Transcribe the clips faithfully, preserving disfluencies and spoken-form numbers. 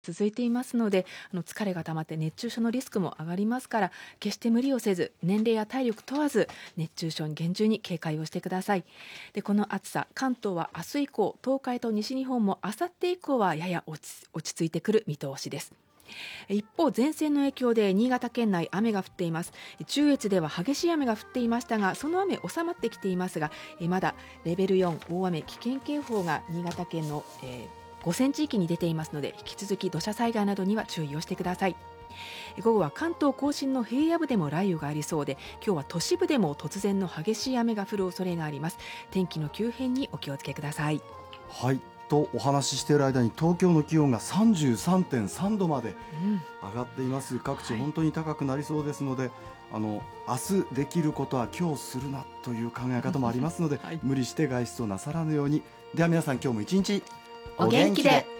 続いていますので、あの疲れが溜まって熱中症のリスクも上がりますから、決して無理をせず、年齢や体力問わず熱中症に厳重に警戒をしてください。でこの暑さ、関東は明日以降、東海と西日本も明後日以降はやや落ち落ち着いてくる見通しです。一方、前線の影響で新潟県内雨が降っています。中越では激しい雨が降っていましたが、その雨収まってきていますが、えまだレベルよん大雨危険警報が新潟県の、えーごせん地域に出ていますので、引き続き土砂災害などには注意をしてください。午後は関東甲信の平野部でも雷雨がありそうで、今日は都市部でも突然の激しい雨が降る恐れがあります。天気の急変にお気をつけください。 はいとお話ししている間に東京の気温が さんじゅうさんてんさんどまで上がっています。各地本当に高くなりそうですので、はい、あの明日できることは今日するなという考え方もありますので、はい、無理して外出をなさらぬように。では皆さん、今日も一日お元気で。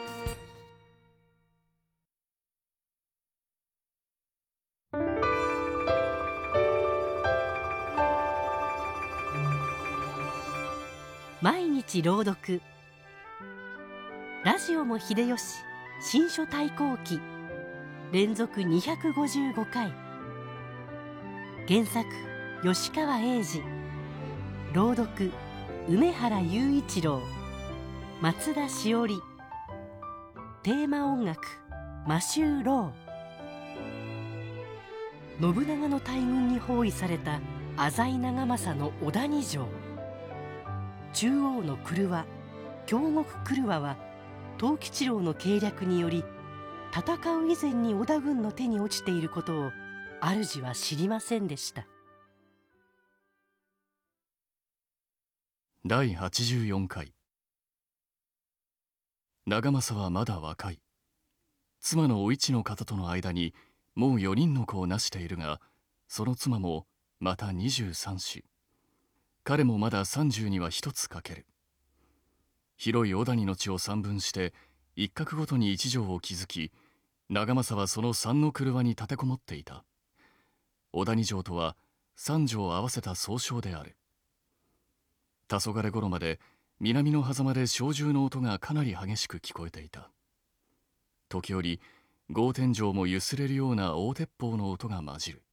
毎日朗読、ラジオも秀吉新書対抗記連続にひゃくごじゅうごかい。原作吉川英治、朗読梅原雄一郎、松田しおり。テーマ音楽マシュー・ロー。信長の大軍に包囲された浅井長政の小谷城。中央の廓京極廓は藤吉郎の計略により、戦う以前に織田軍の手に落ちていることを主は知りませんでした。 だいはちじゅうよんかい。長政はまだ若い。妻のお市の方との間にもうよにんの子をなしているが、その妻もまたにじゅうさん子。彼もまださんじゅうには一つ欠ける。広い小谷の地を三分して一角ごとに一条を築き、長政はその三の廓に立てこもっていた。小谷城とは三条合わせた総称である。黄昏頃まで南の狭間で小銃の音がかなり激しく聞こえていた。時折豪天井もゆすれるような大鉄砲の音が混じる。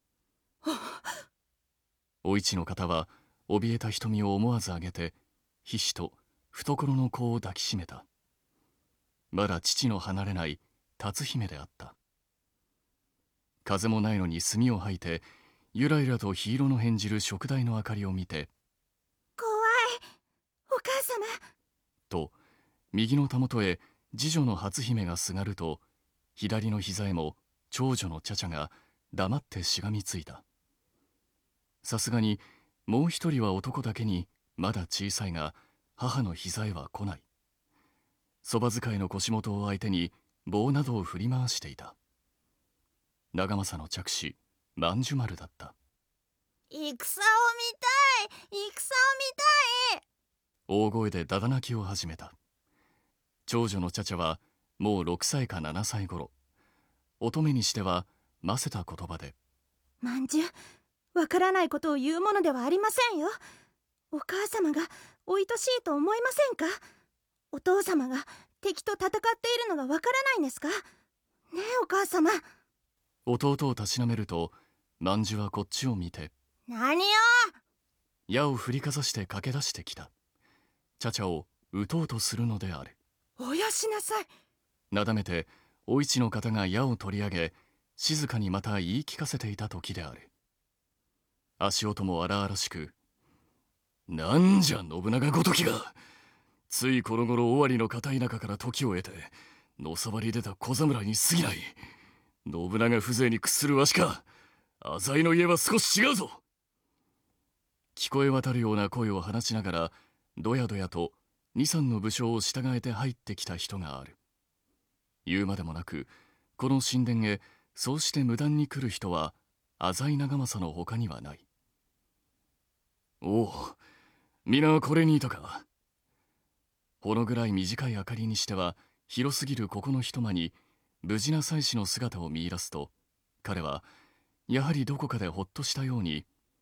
お市の方は怯えた瞳を思わず上げて、ひしと懐の子を抱きしめた。まだ父の離れない辰姫であった。風もないのに墨を吐いて、ゆらゆらと火色の変じる燭台の明かりを見て、 怖い、お母様と右のたもとへ次女の初姫がすがると、左の膝へも長女の茶々が黙ってしがみついた。さすがにもう一人は男だけにまだ小さいが、母の膝へは来ない。そば使いの腰元を相手に棒などを振り回していた。長政の嫡子万寿丸だった。 戦を見たい、戦を見たい、 大声でだだ泣きを始めた。長女の茶々はもうろくさいかななさいごろ。乙女にしてはませた言葉で、 万寿、わからないことを言うものではありませんよ。お母様がお愛しいと思いませんか？お父様が敵と戦っているのがわからないんですか？ねえお母様。 弟をたしなめると、万寿はこっちを見て、 何よ。 矢を振りかざして駆け出してきた。茶々を撃とうとするのである。 おやしなさい。 なだめてお市の方が矢を取り上げ、静かにまた言い聞かせていた時である。足音も荒々しく、なんじゃ信長ごときが、ついこの頃尾張の片田舎から時を得てのさばり出た小侍に過ぎない。信長風情に屈するわしか。浅井の家は少し違うぞ。聞こえ渡るような声を放ちながら、どやどやと二三の武将を従えて入ってきた人がある。言うまでもなく、この神殿へそうして無断に来る人は浅井長政の他にはない。おお、皆これにいたか。ほのぐらい短い明かりにしては広すぎるここの一間に無事な妻子の姿を見出すと、彼はやはりどこかでほっとしたように、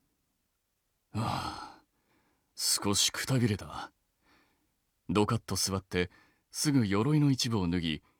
はあ、少しくたびれた。どかっと座ってすぐ鎧の一部を脱ぎ、